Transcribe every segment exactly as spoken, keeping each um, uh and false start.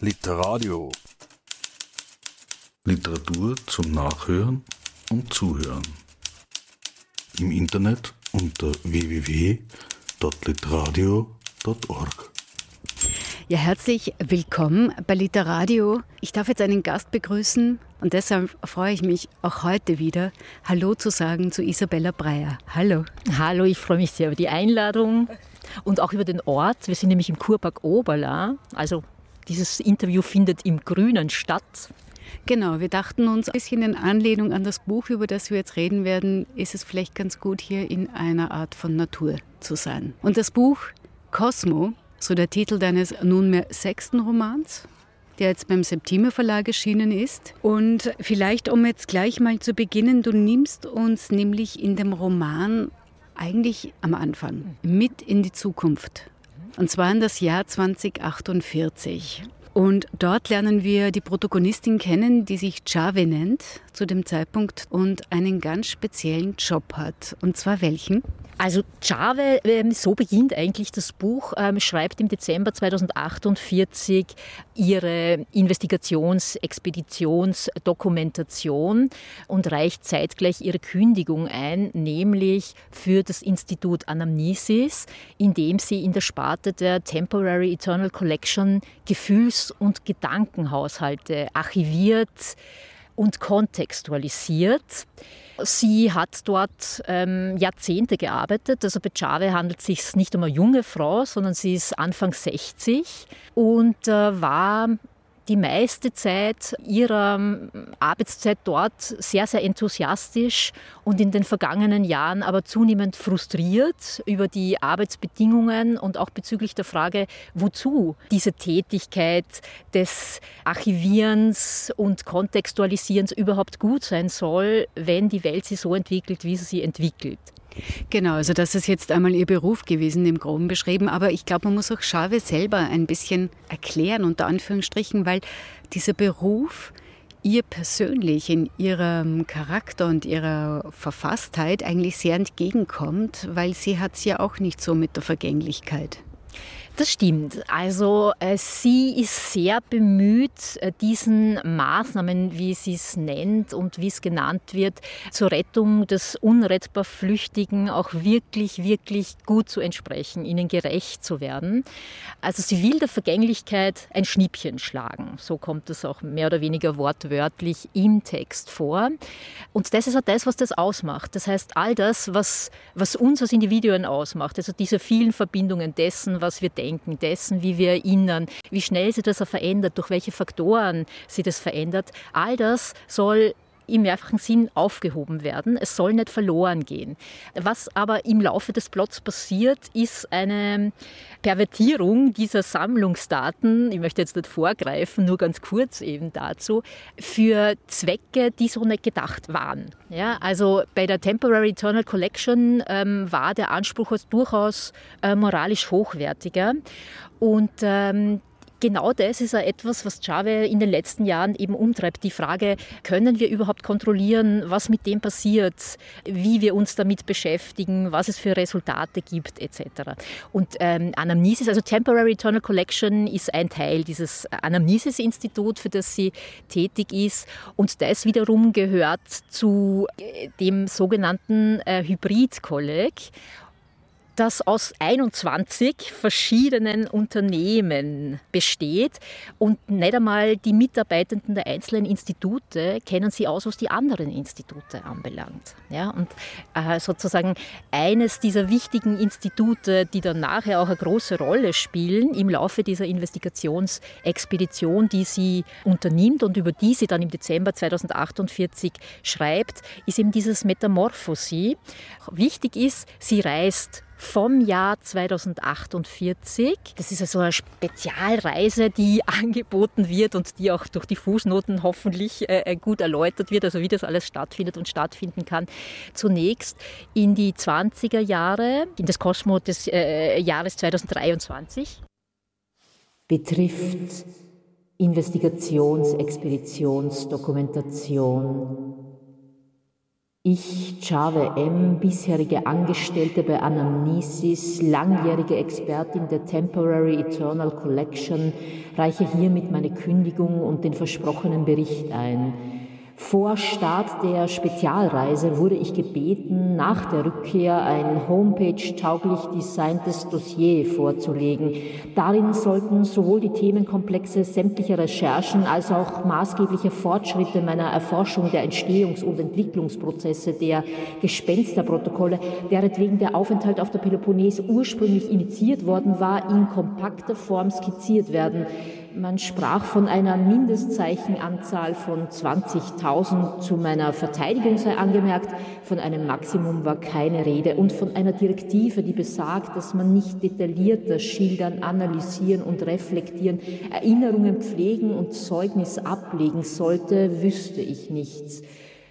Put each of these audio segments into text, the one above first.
Literadio. Literatur zum Nachhören und Zuhören. Im Internet unter w w w punkt literadio punkt org. Ja, herzlich willkommen bei Literadio. Ich darf jetzt einen Gast begrüßen und deshalb freue ich mich auch heute wieder, Hallo zu sagen zu Isabella Breyer. Hallo. Hallo, ich freue mich sehr über die Einladung und auch über den Ort. Wir sind nämlich im Kurpark Oberla, also dieses Interview findet im Grünen statt. Genau, wir dachten uns ein bisschen in Anlehnung an das Buch, über das wir jetzt reden werden, ist es vielleicht ganz gut, hier in einer Art von Natur zu sein. Und das Buch Cosmo, so der Titel deines nunmehr sechsten Romans, der jetzt beim Septimer Verlag erschienen ist. Und vielleicht, um jetzt gleich mal zu beginnen, du nimmst uns nämlich in dem Roman eigentlich am Anfang mit in die Zukunft. Und zwar in das Jahr zweitausendachtundvierzig. Und dort lernen wir die Protagonistin kennen, die sich Chave nennt zu dem Zeitpunkt und einen ganz speziellen Job hat. Und zwar welchen? Also Chave, so beginnt eigentlich das Buch, schreibt im Dezember zweitausendachtundvierzig ihre Investigations-, Expeditionsdokumentation und reicht zeitgleich ihre Kündigung ein, nämlich für das Institut Anamnesis, in dem sie in der Sparte der Temporary Eternal Collection Gefühls- und Gedankenhaushalte archiviert und kontextualisiert. Sie hat dort ähm, Jahrzehnte gearbeitet. Also bei Chave handelt es sich nicht um eine junge Frau, sondern sie ist Anfang sechzig und äh, war die meiste Zeit ihrer Arbeitszeit dort sehr, sehr enthusiastisch und in den vergangenen Jahren aber zunehmend frustriert über die Arbeitsbedingungen und auch bezüglich der Frage, wozu diese Tätigkeit des Archivierens und Kontextualisierens überhaupt gut sein soll, wenn die Welt sich so entwickelt, wie sie sich entwickelt. Genau, also das ist jetzt einmal ihr Beruf gewesen, im Groben beschrieben. Aber ich glaube, man muss auch Chave selber ein bisschen erklären, unter Anführungsstrichen, weil dieser Beruf ihr persönlich in ihrem Charakter und ihrer Verfasstheit eigentlich sehr entgegenkommt, weil sie hat es ja auch nicht so mit der Vergänglichkeit. Das stimmt. Also äh, sie ist sehr bemüht, äh, diesen Maßnahmen, wie sie es nennt und wie es genannt wird, zur Rettung des unrettbar Flüchtigen auch wirklich, wirklich gut zu entsprechen, ihnen gerecht zu werden. Also sie will der Vergänglichkeit ein Schnippchen schlagen. So kommt es auch mehr oder weniger wortwörtlich im Text vor. Und das ist auch das, was das ausmacht. Das heißt, all das, was, was uns als Individuen ausmacht, also diese vielen Verbindungen dessen, was wir denken, dessen, wie wir erinnern, wie schnell sich das verändert, durch welche Faktoren sie das verändert, all das soll im mehrfachen Sinn aufgehoben werden. Es soll nicht verloren gehen. Was aber im Laufe des Plots passiert, ist eine Pervertierung dieser Sammlungsdaten, ich möchte jetzt nicht vorgreifen, nur ganz kurz eben dazu, für Zwecke, die so nicht gedacht waren. Ja, also bei der Temporary Eternal Collection ähm, war der Anspruch durchaus äh, moralisch hochwertiger und ähm, genau das ist ja etwas, was Chave in den letzten Jahren eben umtreibt. Die Frage, können wir überhaupt kontrollieren, was mit dem passiert, wie wir uns damit beschäftigen, was es für Resultate gibt, et cetera. Und ähm, Anamnesis, also Temporary Eternal Collection, ist ein Teil dieses Anamnesis-Institut, für das sie tätig ist. Und das wiederum gehört zu dem sogenannten äh, Hybrid-Kolleg, das aus einundzwanzig verschiedenen Unternehmen besteht und nicht einmal die Mitarbeitenden der einzelnen Institute kennen sie aus, was die anderen Institute anbelangt. Ja, und äh, sozusagen eines dieser wichtigen Institute, die dann nachher auch eine große Rolle spielen im Laufe dieser Investigationsexpedition, die sie unternimmt und über die sie dann im Dezember zweitausendachtundvierzig schreibt, ist eben dieses Metamorphosie. Wichtig ist, sie reist vom Jahr zweitausendachtundvierzig. Das ist also eine Spezialreise, die angeboten wird und die auch durch die Fußnoten hoffentlich äh, gut erläutert wird, also wie das alles stattfindet und stattfinden kann. Zunächst in die zwanziger Jahre, in das Cosmo des äh, Jahres zweitausenddreiundzwanzig. Betrifft Investigations-, Expeditionsdokumentation Ich, Chave M., bisherige Angestellte bei Anamnesis, langjährige Expertin der Temporary Eternal Collection, reiche hiermit meine Kündigung und den versprochenen Bericht ein. Vor Start der Spezialreise wurde ich gebeten, nach der Rückkehr ein homepage-tauglich designtes Dossier vorzulegen. Darin sollten sowohl die Themenkomplexe sämtlicher Recherchen als auch maßgebliche Fortschritte meiner Erforschung der Entstehungs- und Entwicklungsprozesse der Gespensterprotokolle, deretwegen der Aufenthalt auf der Peloponnes ursprünglich initiiert worden war, in kompakter Form skizziert werden. Man sprach von einer Mindestzeichenanzahl von zwanzigtausend, zu meiner Verteidigung sei angemerkt, von einem Maximum war keine Rede, und von einer Direktive, die besagt, dass man nicht detaillierter schildern, analysieren und reflektieren, Erinnerungen pflegen und Zeugnis ablegen sollte, wüsste ich nichts.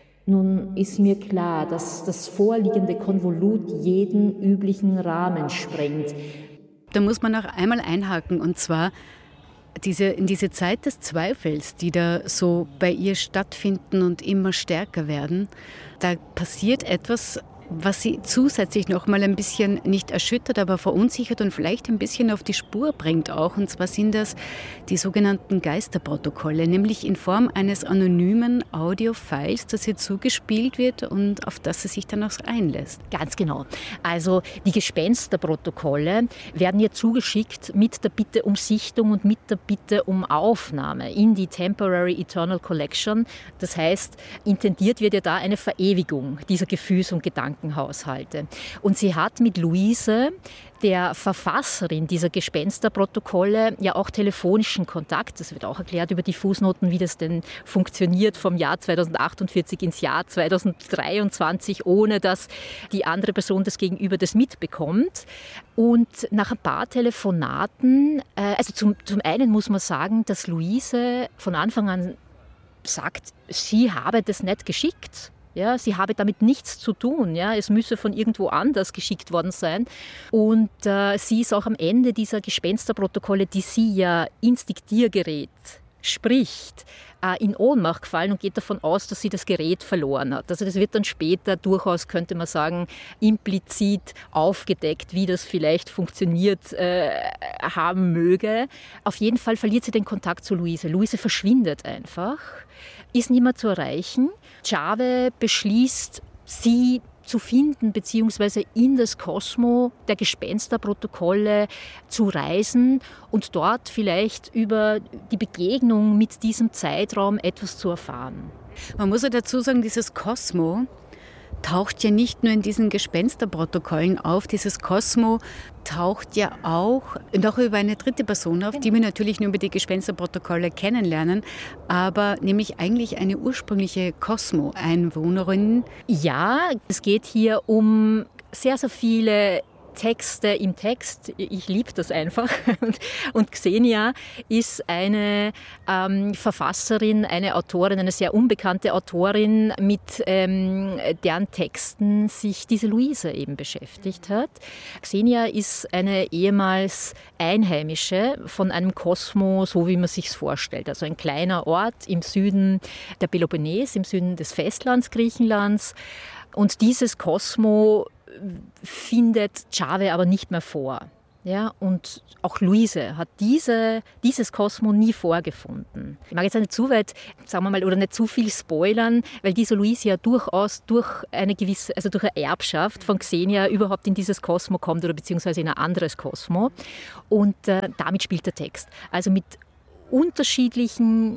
Nun ist mir klar, dass das vorliegende Konvolut jeden üblichen Rahmen sprengt. Da muss man auch einmal einhaken, und zwar Diese, in diese Zeit des Zweifels, die da so bei ihr stattfinden und immer stärker werden, da passiert etwas, was sie zusätzlich noch mal ein bisschen nicht erschüttert, aber verunsichert und vielleicht ein bisschen auf die Spur bringt auch. Und zwar sind das die sogenannten Geisterprotokolle, nämlich in Form eines anonymen Audio-Files, das ihr zugespielt wird und auf das sie sich dann auch einlässt. Ganz genau. Also die Gespensterprotokolle werden ihr zugeschickt mit der Bitte um Sichtung und mit der Bitte um Aufnahme in die Temporary Eternal Collection. Das heißt, intendiert wird ja da eine Verewigung dieser Gefühls- und Gedanken. Haushalte. Und sie hat mit Luise, der Verfasserin dieser Gespensterprotokolle, ja auch telefonischen Kontakt. Das wird auch erklärt über die Fußnoten, wie das denn funktioniert vom Jahr zweitausendachtundvierzig ins Jahr zweitausenddreiundzwanzig, ohne dass die andere Person das Gegenüber das mitbekommt. Und nach ein paar Telefonaten, äh, also zum, zum einen muss man sagen, dass Luise von Anfang an sagt, sie habe das nicht geschickt. Ja, sie habe damit nichts zu tun. Ja, es müsse von irgendwo anders geschickt worden sein. Und äh, sie ist auch am Ende dieser Gespensterprotokolle, die sie ja ins Diktiergerät spricht, äh, in Ohnmacht gefallen und geht davon aus, dass sie das Gerät verloren hat. Also das wird dann später durchaus, könnte man sagen, implizit aufgedeckt, wie das vielleicht funktioniert äh, haben möge. Auf jeden Fall verliert sie den Kontakt zu Luise. Luise verschwindet einfach, ist nicht mehr zu erreichen. Chave beschließt, sie zu finden bzw. in das Kosmo der Gespensterprotokolle zu reisen und dort vielleicht über die Begegnung mit diesem Zeitraum etwas zu erfahren. Man muss ja dazu sagen, dieses Kosmo taucht ja nicht nur in diesen Gespensterprotokollen auf, dieses Kosmo taucht ja auch noch über eine dritte Person auf, die wir natürlich nur über die Gespensterprotokolle kennenlernen, aber nämlich eigentlich eine ursprüngliche Kosmo-Einwohnerin. Ja, es geht hier um sehr, sehr viele Texte im Text. Ich liebe das einfach. Und, und Xenia ist eine ähm, Verfasserin, eine Autorin, eine sehr unbekannte Autorin, mit ähm, deren Texten sich diese Luise eben beschäftigt hat. Xenia ist eine ehemals Einheimische von einem Kosmo, so wie man sich es vorstellt. Also ein kleiner Ort im Süden der Peloponnes, im Süden des Festlands Griechenlands. Und dieses Kosmo findet Chave aber nicht mehr vor. Ja, und auch Luise hat diese, dieses Kosmo nie vorgefunden. Ich mag jetzt nicht zu weit, sagen wir mal, oder nicht zu viel spoilern, weil diese Luise ja durchaus durch eine gewisse, also durch eine Erbschaft von Xenia überhaupt in dieses Kosmo kommt oder beziehungsweise in ein anderes Kosmo. Und äh, damit spielt der Text. Also mit unterschiedlichen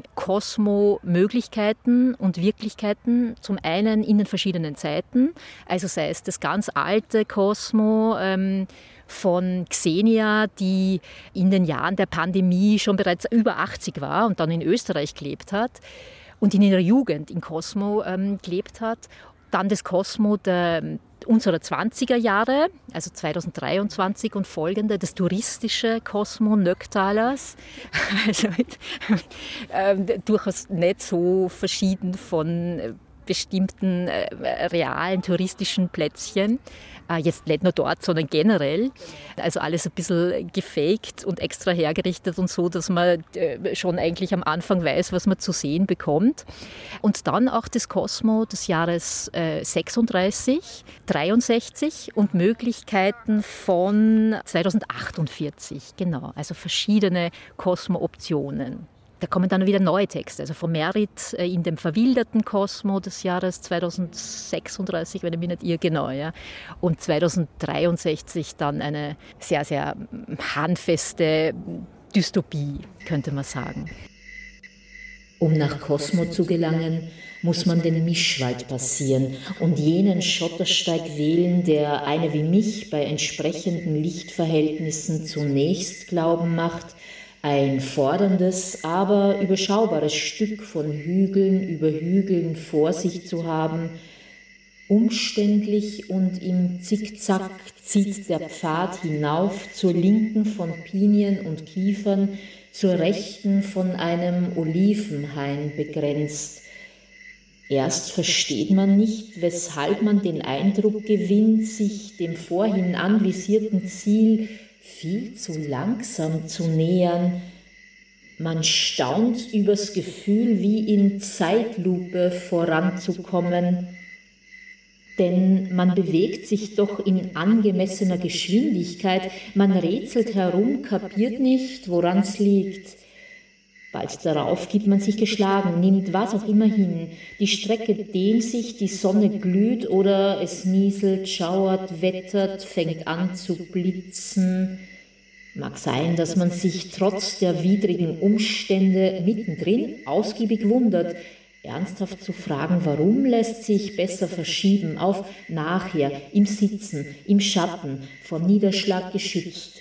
Kosmo-Möglichkeiten und Wirklichkeiten, zum einen in den verschiedenen Zeiten, also sei es das ganz alte Kosmo ähm, von Xenia, die in den Jahren der Pandemie schon bereits über achtzig war und dann in Österreich gelebt hat und in ihrer Jugend in Kosmo ähm, gelebt hat, dann das Kosmo der unserer zwanziger Jahre, also zweitausenddreiundzwanzig und folgende, das touristische Kosmo Nöcktalers, also mit, äh, durchaus nicht so verschieden von bestimmten äh, realen touristischen Plätzchen. Äh, jetzt nicht nur dort, sondern generell. Also alles ein bisschen gefaked und extra hergerichtet und so, dass man äh, schon eigentlich am Anfang weiß, was man zu sehen bekommt. Und dann auch das Cosmo des Jahres äh, sechsunddreißig, dreiundsechzig und Möglichkeiten von zweitausendachtundsvierzig. Genau, also verschiedene Cosmo-Optionen. Da kommen dann wieder neue Texte, also von Merit in dem verwilderten Cosmo des Jahres zweitausendsechsunddreißig, wenn ich mich nicht irre, genau, ja. Und zweitausenddreiundsechzig dann eine sehr, sehr handfeste Dystopie, könnte man sagen. Um nach Cosmo zu gelangen, muss man den Mischwald passieren und jenen Schottersteig wählen, der eine wie mich bei entsprechenden Lichtverhältnissen zunächst glauben macht, ein forderndes, aber überschaubares Stück von Hügeln über Hügeln vor sich zu haben. Umständlich und im Zickzack zieht der Pfad hinauf zur Linken von Pinien und Kiefern, zur Rechten von einem Olivenhain begrenzt. Erst versteht man nicht, weshalb man den Eindruck gewinnt, sich dem vorhin anvisierten Ziel viel zu langsam zu nähern. Man staunt übers Gefühl, wie in Zeitlupe voranzukommen, denn man bewegt sich doch in angemessener Geschwindigkeit, man rätselt herum, kapiert nicht, woran's liegt. Bald darauf gibt man sich geschlagen, nimmt was auch immer hin. Die Strecke dehnt sich, die Sonne glüht oder es nieselt, schauert, wettert, fängt an zu blitzen. Mag sein, dass man sich trotz der widrigen Umstände mittendrin ausgiebig wundert. Ernsthaft zu fragen, warum, lässt sich besser verschieben auf nachher, im Sitzen, im Schatten, vom Niederschlag geschützt.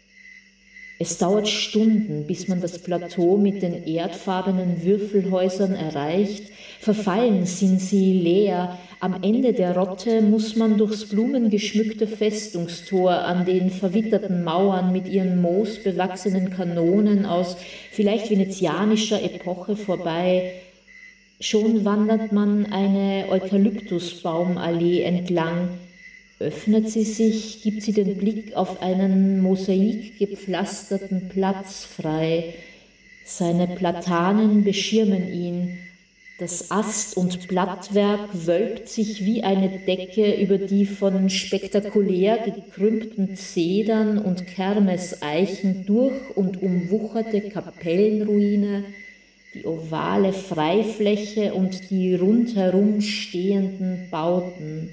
Es dauert Stunden, bis man das Plateau mit den erdfarbenen Würfelhäusern erreicht. Verfallen sind sie leer. Am Ende der Rotte muss man durchs blumengeschmückte Festungstor an den verwitterten Mauern mit ihren moosbewachsenen Kanonen aus vielleicht venezianischer Epoche vorbei. Schon wandert man eine Eukalyptusbaumallee entlang. Öffnet sie sich, gibt sie den Blick auf einen mosaikgepflasterten Platz frei. Seine Platanen beschirmen ihn. Das Ast- und Blattwerk wölbt sich wie eine Decke über die von spektakulär gekrümmten Zedern und Kermeseichen durch- und umwucherte Kapellenruine, die ovale Freifläche und die rundherum stehenden Bauten.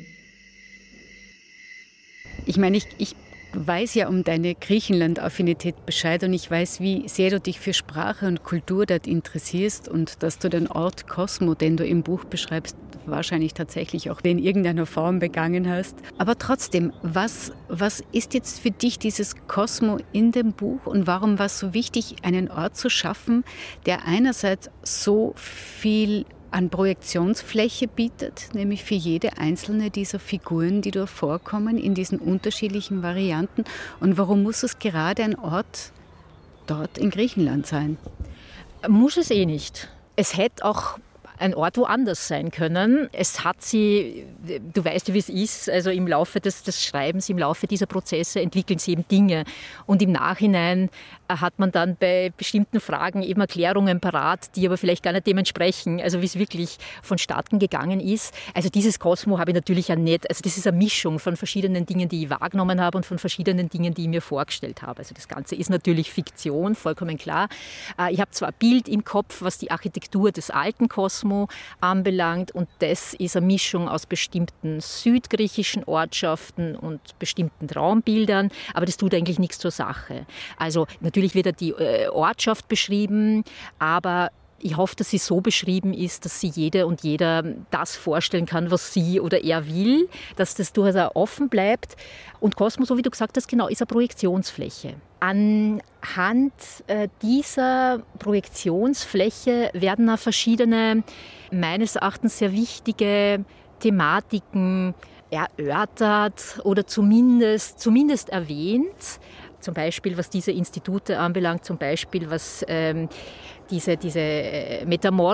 Ich meine, ich, ich weiß ja um deine Griechenland-Affinität Bescheid und ich weiß, wie sehr du dich für Sprache und Kultur dort interessierst und dass du den Ort Cosmo, den du im Buch beschreibst, wahrscheinlich tatsächlich auch in irgendeiner Form begangen hast. Aber trotzdem, was, was ist jetzt für dich dieses Cosmo in dem Buch und warum war es so wichtig, einen Ort zu schaffen, der einerseits so viel an Projektionsfläche bietet, nämlich für jede einzelne dieser Figuren, die dort vorkommen, in diesen unterschiedlichen Varianten. Und warum muss es gerade ein Ort dort in Griechenland sein? Muss es eh nicht. Es hätte auch ein Ort woanders sein können. Es hat sie, du weißt ja, wie es ist, also im Laufe des, des Schreibens, im Laufe dieser Prozesse entwickeln sie eben Dinge. Und im Nachhinein hat man dann bei bestimmten Fragen eben Erklärungen parat, die aber vielleicht gar nicht dem entsprechen, also wie es wirklich vonstatten gegangen ist. Also dieses Cosmo habe ich natürlich ja nicht, also das ist eine Mischung von verschiedenen Dingen, die ich wahrgenommen habe und von verschiedenen Dingen, die ich mir vorgestellt habe. Also das Ganze ist natürlich Fiktion, vollkommen klar. Ich habe zwar ein Bild im Kopf, was die Architektur des alten Cosmo anbelangt und das ist eine Mischung aus bestimmten südgriechischen Ortschaften und bestimmten Traumbildern, aber das tut eigentlich nichts zur Sache. Also natürlich wird die Ortschaft beschrieben, aber ich hoffe, dass sie so beschrieben ist, dass sie jede und jeder das vorstellen kann, was sie oder er will, dass das durchaus auch offen bleibt. Und Cosmo, so wie du gesagt hast, genau, ist eine Projektionsfläche. Anhand dieser Projektionsfläche werden auch verschiedene, meines Erachtens sehr wichtige Thematiken erörtert oder zumindest, zumindest erwähnt. zum Beispiel was diese Institute anbelangt, zum Beispiel was ähm, diese, diese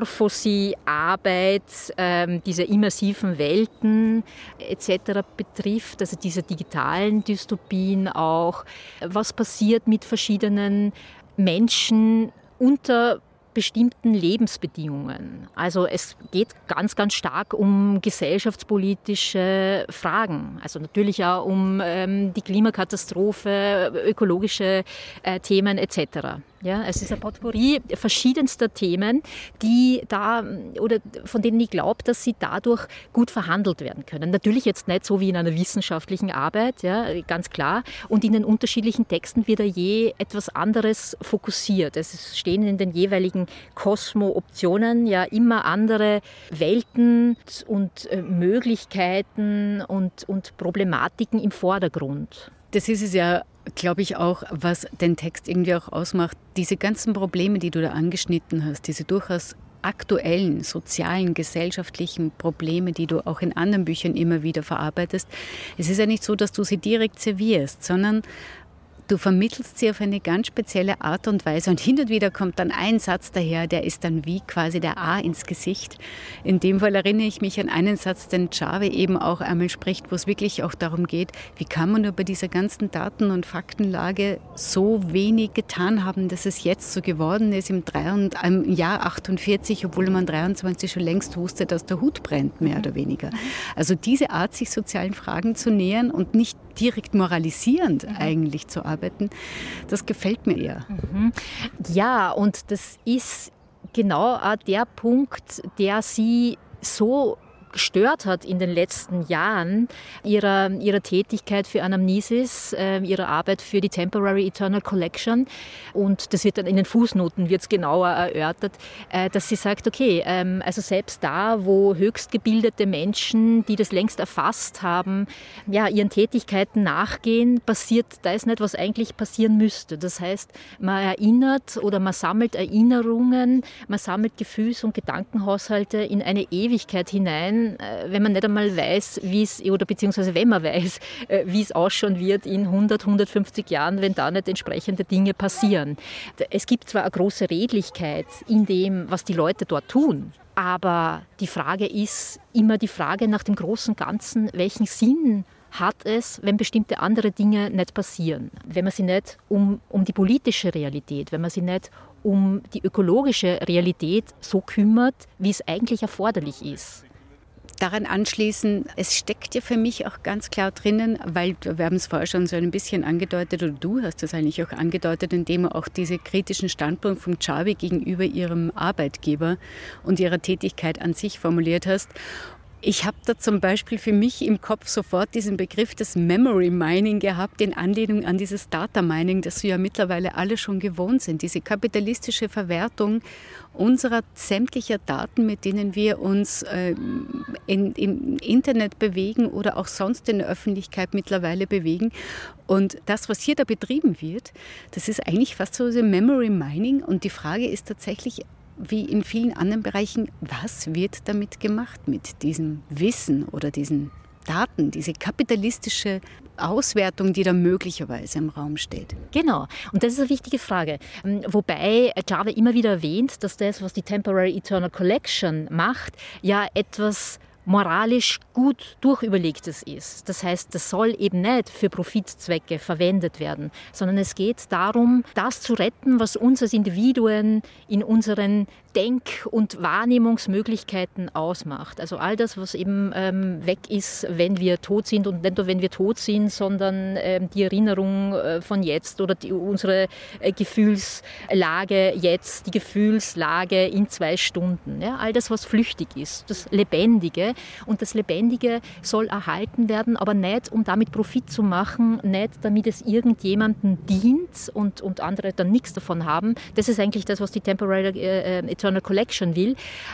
Metamorphosie-Arbeit, ähm, diese immersiven Welten et cetera betrifft, also diese digitalen Dystopien auch. Was passiert mit verschiedenen Menschen unter bestimmten Lebensbedingungen. Also es geht ganz, ganz stark um gesellschaftspolitische Fragen. Also natürlich auch um ähm, die Klimakatastrophe, ökologische äh, Themen et cetera. Ja, es ist ein Potpourri verschiedenster Themen, die da oder von denen ich glaube, dass sie dadurch gut verhandelt werden können. Natürlich jetzt nicht so wie in einer wissenschaftlichen Arbeit, ja, ganz klar. Und in den unterschiedlichen Texten wird da je etwas anderes fokussiert. Es stehen in den jeweiligen Kosmo-Optionen ja immer andere Welten und äh, Möglichkeiten und, und Problematiken im Vordergrund. Das ist es ja, glaube ich, auch, was den Text irgendwie auch ausmacht. Diese ganzen Probleme, die du da angeschnitten hast, diese durchaus aktuellen, sozialen, gesellschaftlichen Probleme, die du auch in anderen Büchern immer wieder verarbeitest. Es ist ja nicht so, dass du sie direkt servierst, sondern du vermittelst sie auf eine ganz spezielle Art und Weise und hin und wieder kommt dann ein Satz daher, der ist dann wie quasi der A ins Gesicht. In dem Fall erinnere ich mich an einen Satz, den Chavez eben auch einmal spricht, wo es wirklich auch darum geht, wie kann man über diese ganzen Daten- und Faktenlage so wenig getan haben, dass es jetzt so geworden ist im, im Jahr achtundvierzig, obwohl man dreiundzwanzig schon längst wusste, dass der Hut brennt, mehr oder weniger. Also diese Art, sich sozialen Fragen zu nähern und nicht direkt moralisierend mhm. eigentlich zu arbeiten, das gefällt mir eher. Mhm. Ja, und das ist genau auch der Punkt, der sie so gestört hat in den letzten Jahren ihrer, ihrer Tätigkeit für Anamnesis, äh, ihrer Arbeit für die Temporary Eternal Collection. Und das wird dann in den Fußnoten wird's genauer erörtert, äh, dass sie sagt, okay, ähm, also selbst da, wo höchstgebildete Menschen, die das längst erfasst haben, ja, ihren Tätigkeiten nachgehen, passiert da ist nicht, was eigentlich passieren müsste. Das heißt, man erinnert oder man sammelt Erinnerungen, man sammelt Gefühls- und Gedankenhaushalte in eine Ewigkeit hinein, wenn man nicht einmal weiß, wie es, oder beziehungsweise wenn man weiß, wie es ausschauen wird in hundert, hundertfünfzig Jahren, wenn da nicht entsprechende Dinge passieren. Es gibt zwar eine große Redlichkeit in dem, was die Leute dort tun, aber die Frage ist immer die Frage nach dem großen Ganzen, welchen Sinn hat es, wenn bestimmte andere Dinge nicht passieren. Wenn man sich nicht um, um die politische Realität, wenn man sich nicht um die ökologische Realität so kümmert, wie es eigentlich erforderlich ist. Daran anschließen, es steckt ja für mich auch ganz klar drinnen, weil wir haben es vorher schon so ein bisschen angedeutet, oder du hast es eigentlich auch angedeutet, indem du auch diese kritischen Standpunkt von Chavez gegenüber ihrem Arbeitgeber und ihrer Tätigkeit an sich formuliert hast. Ich habe da zum Beispiel für mich im Kopf sofort diesen Begriff des Memory Mining gehabt, in Anlehnung an dieses Data Mining, das wir ja mittlerweile alle schon gewohnt sind. Diese kapitalistische Verwertung unserer sämtlicher Daten, mit denen wir uns äh, in, im Internet bewegen oder auch sonst in der Öffentlichkeit mittlerweile bewegen. Und das, was hier da betrieben wird, das ist eigentlich fast so ein Memory Mining. Und die Frage ist tatsächlich, wie in vielen anderen Bereichen, was wird damit gemacht mit diesem Wissen oder diesen Daten, diese kapitalistische Auswertung, die da möglicherweise im Raum steht? Genau, und das ist eine wichtige Frage. Wobei Chavez immer wieder erwähnt, dass das, was die Temporary Eternal Collection macht, ja etwas moralisch gut durchüberlegtes ist. Das heißt, das soll eben nicht für Profitzwecke verwendet werden, sondern es geht darum, das zu retten, was uns als Individuen in unseren Denk- und Wahrnehmungsmöglichkeiten ausmacht. Also all das, was eben ähm, weg ist, wenn wir tot sind, und nicht nur wenn wir tot sind, sondern ähm, die Erinnerung äh, von jetzt oder die, unsere äh, Gefühlslage jetzt, die Gefühlslage in zwei Stunden. Ja? All das, was flüchtig ist, das Lebendige. Und das Lebendige soll erhalten werden, aber nicht, um damit Profit zu machen, nicht, damit es irgendjemandem dient und, und andere dann nichts davon haben. Das ist eigentlich das, was die Temporary äh, Eternal Collection will.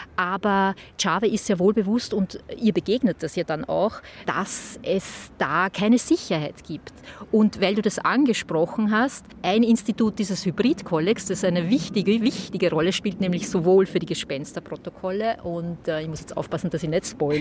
Aber Chavez ist sehr wohl bewusst, und ihr begegnet das ja dann auch, dass es da keine Sicherheit gibt. Und weil du das angesprochen hast, ein Institut dieses Hybrid-Kollegs, das eine wichtige, wichtige Rolle spielt, nämlich sowohl für die Gespensterprotokolle, und äh, ich muss jetzt aufpassen, dass ich nicht spoilere,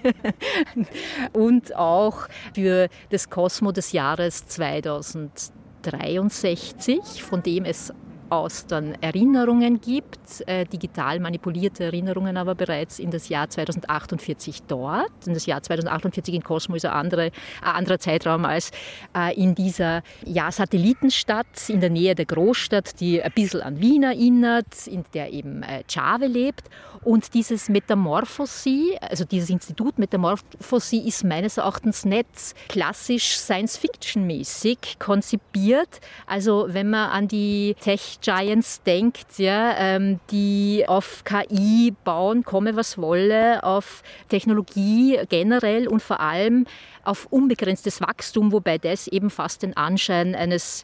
und auch für das Cosmo des Jahres zweitausenddreißig. neunzehnhundertdreiundsechzig, von dem es aus dann Erinnerungen gibt, äh, digital manipulierte Erinnerungen aber bereits in das Jahr zweitausendachtundvierzig dort. Und das Jahr zweitausendachtundvierzig in Cosmo ist ein, andere, ein anderer Zeitraum als äh, in dieser ja, Satellitenstadt in der Nähe der Großstadt, die ein bisschen an Wien erinnert, in der eben äh, Chave lebt. Und dieses Metamorphosie, also dieses Institut Metamorphosie ist meines Erachtens nicht klassisch Science-Fiction-mäßig konzipiert. Also wenn man an die Tech Giants denkt, ja, ähm, die auf K I bauen, komme was wolle, auf Technologie generell und vor allem auf unbegrenztes Wachstum, wobei das eben fast den Anschein eines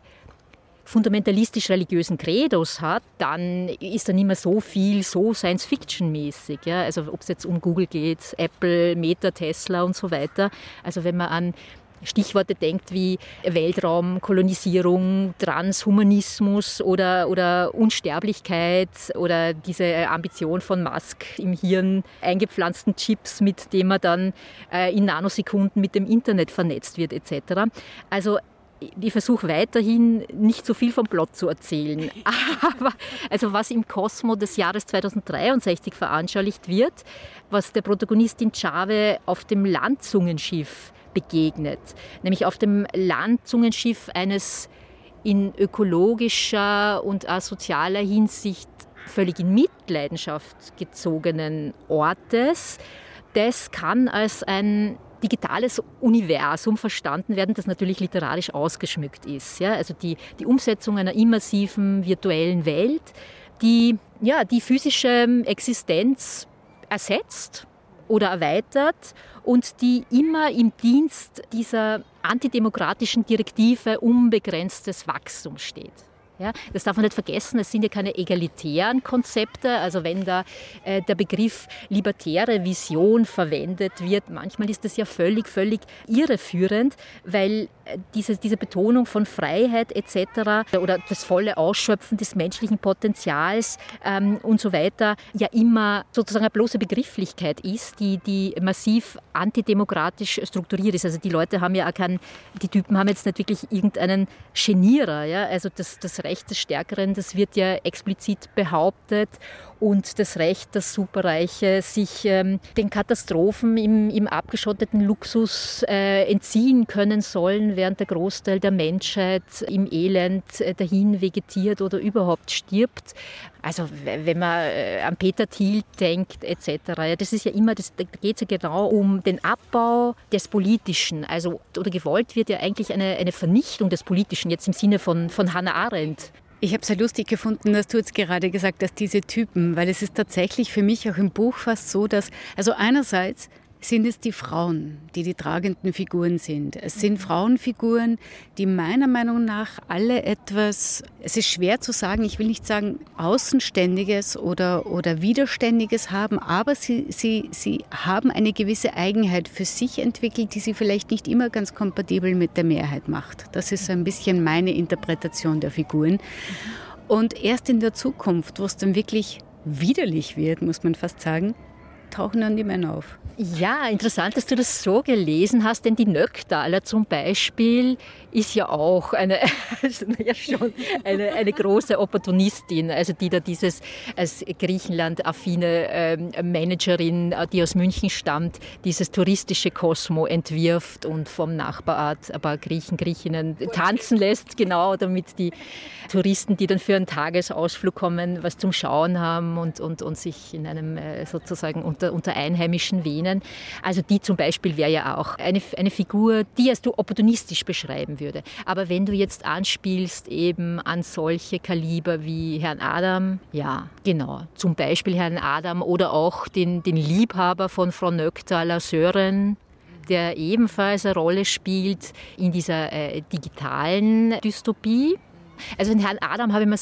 fundamentalistisch-religiösen Credos hat, dann ist da nicht mehr so viel so Science-Fiction-mäßig. Ja? Also ob es jetzt um Google geht, Apple, Meta, Tesla und so weiter. Also wenn man an Stichworte denkt wie Weltraum, Kolonisierung, Transhumanismus oder, oder Unsterblichkeit oder diese Ambition von Musk im Hirn eingepflanzten Chips, mit dem man dann äh, in Nanosekunden mit dem Internet vernetzt wird et cetera. Also ich versuche weiterhin nicht so viel vom Plot zu erzählen. Aber also was im Cosmo des Jahres zweitausenddreiundsechzig veranschaulicht wird, was der Protagonistin Chave auf dem Landzungenschiff begegnet. Nämlich auf dem Landzungenschiff eines in ökologischer und auch sozialer Hinsicht völlig in Mitleidenschaft gezogenen Ortes. Das kann als ein digitales Universum verstanden werden, das natürlich literarisch ausgeschmückt ist. Ja? Also die, die Umsetzung einer immersiven virtuellen Welt, die ja, die physische Existenz ersetzt oder erweitert und die immer im Dienst dieser antidemokratischen Direktive unbegrenztes Wachstum steht. Ja, das darf man nicht vergessen, es sind ja keine egalitären Konzepte. Also wenn da äh, der Begriff libertäre Vision verwendet wird, manchmal ist das ja völlig, völlig irreführend, weil äh, diese, diese Betonung von Freiheit et cetera oder das volle Ausschöpfen des menschlichen Potenzials ähm, und so weiter ja immer sozusagen eine bloße Begrifflichkeit ist, die, die massiv antidemokratisch strukturiert ist. Also die Leute haben ja auch keinen, die Typen haben jetzt nicht wirklich irgendeinen Genierer. Ja? Also das, das Recht des Stärkeren, das wird ja explizit behauptet und das Recht, dass Superreiche sich ähm, den Katastrophen im, im abgeschotteten Luxus äh, entziehen können sollen, während der Großteil der Menschheit im Elend äh, dahin vegetiert oder überhaupt stirbt. Also wenn man äh, an Peter Thiel denkt et cetera, ja, das ist ja immer, das, da geht es ja genau um den Abbau des Politischen. Also, oder gewollt wird ja eigentlich eine, eine Vernichtung des Politischen, jetzt im Sinne von, von Hannah Arendt. Ich habe es sehr lustig gefunden, dass du jetzt gerade gesagt hast, diese Typen, weil es ist tatsächlich für mich auch im Buch fast so, dass, also einerseits sind es die Frauen, die die tragenden Figuren sind. Es sind Frauenfiguren, die meiner Meinung nach alle etwas, es ist schwer zu sagen, ich will nicht sagen Außenständiges oder, oder Widerständiges haben, aber sie, sie, sie haben eine gewisse Eigenheit für sich entwickelt, die sie vielleicht nicht immer ganz kompatibel mit der Mehrheit macht. Das ist so ein bisschen meine Interpretation der Figuren. Und erst in der Zukunft, wo es dann wirklich widerlich wird, muss man fast sagen, tauchen dann die Männer auf. Ja, interessant, dass du das so gelesen hast, denn die Nöcktaler zum Beispiel ist ja auch eine, ja schon eine, eine große Opportunistin, also die da dieses als Griechenland-affine ähm, Managerin, die aus München stammt, dieses touristische Cosmo entwirft und vom Nachbarort ein paar Griechen, Griechinnen tanzen lässt, genau, damit die Touristen, die dann für einen Tagesausflug kommen, was zum Schauen haben und, und, und sich in einem äh, sozusagen unter, unter einheimischen Venen. Also die zum Beispiel wäre ja auch eine, eine Figur, die als du opportunistisch beschreiben würde. Aber wenn du jetzt anspielst eben an solche Kaliber wie Herrn Adam, ja, genau, zum Beispiel Herrn Adam oder auch den, den Liebhaber von Frau Nöcktaler, Sören, der ebenfalls eine Rolle spielt in dieser äh, digitalen Dystopie. Also den Herrn Adam habe ich mir